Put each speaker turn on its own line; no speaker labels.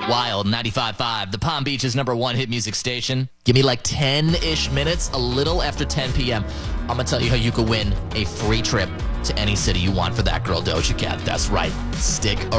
Wild 95.5, the Palm Beach's #1 hit music station. Give me like 10-ish minutes, a little after 10 p.m. I'm going to tell you how you could win a free trip to any city you want for that girl, Doja Cat. That's right. Stick around.